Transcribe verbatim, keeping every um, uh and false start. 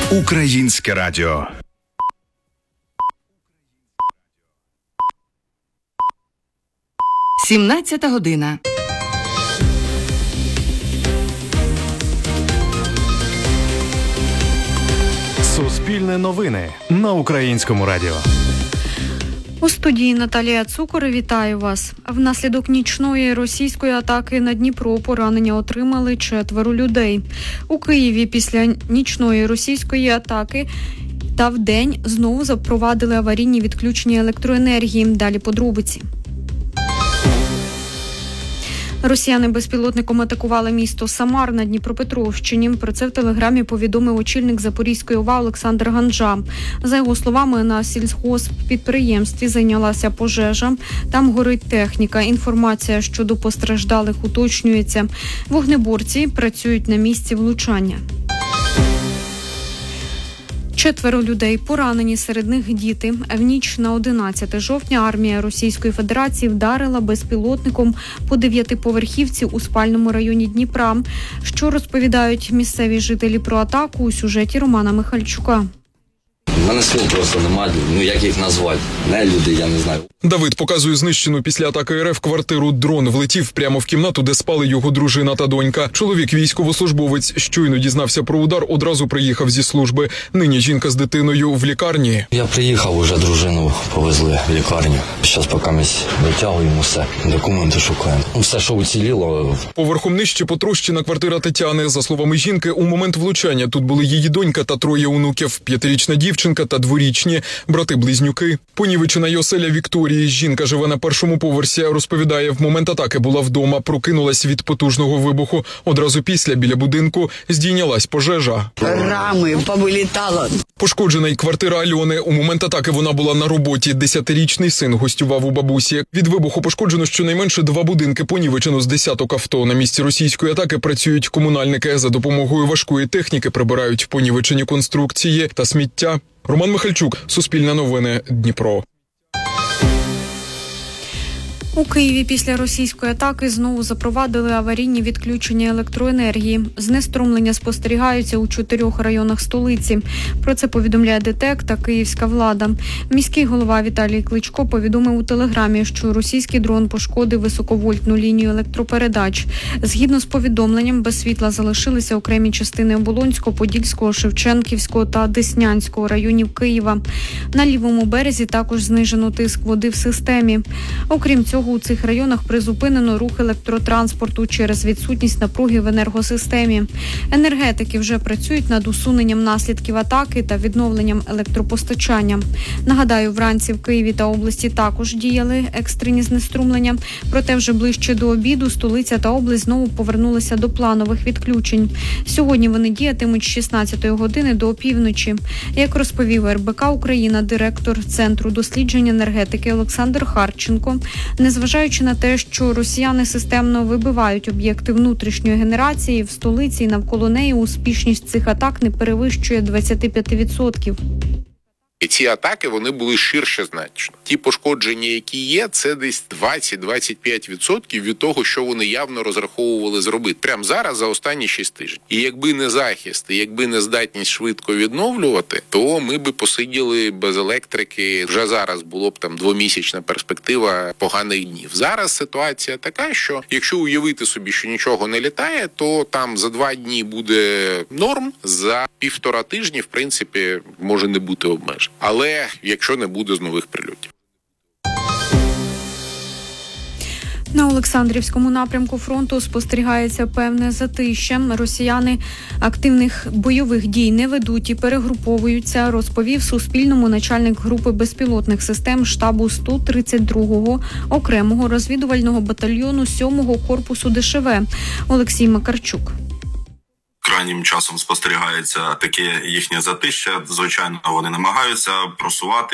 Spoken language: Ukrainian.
Українське радіо. сімнадцята година. Суспільне новини на Українському радіо. У студії Наталія Цукор, вітаю вас. Внаслідок нічної російської атаки на Дніпро поранення отримали четверо людей. У Києві після нічної російської атаки та вдень знову запровадили аварійні відключення електроенергії. Далі подробиці. Росіяни безпілотником атакували місто Самар на Дніпропетровщині. Про це в телеграмі повідомив очільник Запорізької ОВА Олександр Ганжа. За його словами, на сільгосппідприємстві зайнялася пожежа. Там горить техніка. Інформація щодо постраждалих уточнюється. Вогнеборці працюють на місці влучання. Четверо людей поранені, серед них діти. В ніч на одинадцяте жовтня армія Російської Федерації вдарила безпілотником по дев'ятиповерхівці у спальному районі Дніпра. Що розповідають місцеві жителі про атаку у сюжеті Романа Михальчука. У мене слів просто немає, ну як їх назвати. Не люди, я не знаю. Давид показує знищену після атаки РФ квартиру. Дрон влетів прямо в кімнату, де спали його дружина та донька. Чоловік, військовослужбовець, щойно дізнався про удар, одразу приїхав зі служби. Нині жінка з дитиною в лікарні. Я приїхав, уже дружину повезли в лікарню. Зараз поки ми витягуємо все, документи шукаємо. Все, що уціліло. Поверхом нижче потрощена квартира Тетяни. За словами жінки, у момент влучання тут були її донька та троє онуків. П'ятирічна дівчинка та дворічні брати-близнюки. Понівечена й оселя Вікторії. Жінка живе на першому поверсі. Розповідає, в момент атаки була вдома, прокинулась від потужного вибуху. Одразу після біля будинку здійнялась пожежа. Рами повилітало. Пошкоджена й квартира Альони. У момент атаки вона була на роботі. Десятирічний син гостював у бабусі. Від вибуху пошкоджено щонайменше два будинки, понівечено з десяток авто. На місці російської атаки працюють комунальники. За допомогою важкої техніки прибирають понівечені конструкції та сміття. Роман Михальчук, Суспільне новини, Дніпро. У Києві після російської атаки знову запровадили аварійні відключення електроенергії. Знеструмлення спостерігаються у чотирьох районах столиці. Про це повідомляє ДТЕК та київська влада. Міський голова Віталій Кличко повідомив у телеграмі, що російський дрон пошкодив високовольтну лінію електропередач. Згідно з повідомленням, без світла залишилися окремі частини Оболонського, Подільського, Шевченківського та Деснянського районів Києва. На лівому березі також знижено тиск води в системі. Окрім цього, у цих районах призупинено рух електротранспорту через відсутність напруги в енергосистемі. Енергетики вже працюють над усуненням наслідків атаки та відновленням електропостачання. Нагадаю, вранці в Києві та області також діяли екстрені знеструмлення. Проте вже ближче до обіду столиця та область знову повернулися до планових відключень. Сьогодні вони діятимуть з шістнадцятої години до опівночі. Як розповів ер бе ка Україна директор Центру досліджень енергетики Олександр Харченко, незважаючи на те, що росіяни системно вибивають об'єкти внутрішньої генерації, в столиці і навколо неї успішність цих атак не перевищує двадцять п'ять відсотків. І ці атаки, вони були ширше значно. Ті пошкодження, які є, це десь двадцять - двадцять п'ять відсотків від того, що вони явно розраховували зробити. Прямо зараз, за останні шість тижнів. І якби не захист, і якби не здатність швидко відновлювати, то ми би посиділи без електрики. Вже зараз було б там двомісячна перспектива поганих днів. Зараз ситуація така, що якщо уявити собі, що нічого не літає, то там за два дні буде норм, за півтора тижні, в принципі, може не бути обмежень. Але якщо не буде з нових прильотів. На Олександрівському напрямку фронту спостерігається певне затища. Росіяни активних бойових дій не ведуть і перегруповуються, розповів Суспільному начальник групи безпілотних систем штабу сто тридцять другого окремого розвідувального батальйону сьомого корпусу де ше ве Олексій Макарчук. Крайнім часом спостерігається таке їхнє затища. Звичайно, вони намагаються просувати